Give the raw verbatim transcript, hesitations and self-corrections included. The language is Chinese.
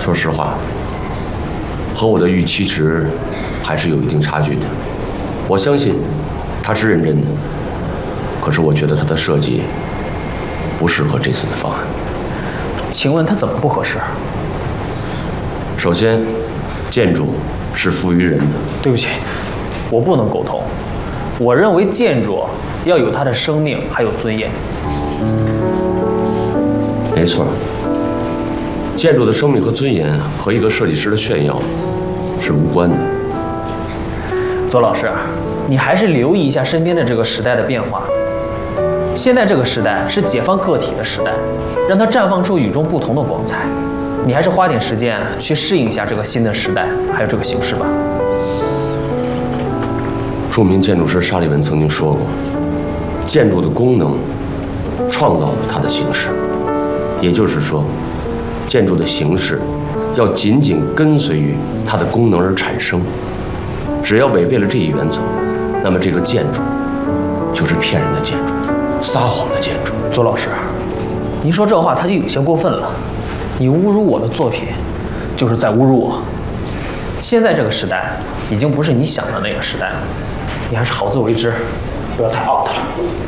说实话，和我的预期值还是有一定差距的。我相信他是认真的，可是我觉得他的设计不适合这次的方案。 请问他怎么不合适？ 首先，建筑是赋予人的。 对不起，我不能苟同。我认为建筑要有它的生命，还有尊严。 没错，建筑的生命和尊严和一个设计师的炫耀是无关的。 左老师，你还是留意一下身边的这个时代的变化。现在这个时代是解放个体的时代，让它绽放出与众不同的光彩。你还是花点时间去适应一下这个新的时代，还有这个形式吧。 著名建筑师沙利文曾经说过，建筑的功能创造了它的形式，也就是说，建筑的形式要紧紧跟随于它的功能而产生。只要违背了这一原则，那么这个建筑就是骗人的建筑，撒谎的建筑。 左老师，您说这话他就有些过分了。你侮辱我的作品，就是在侮辱我。现在这个时代已经不是你想的那个时代了，你还是好自为之，不要太 out 了。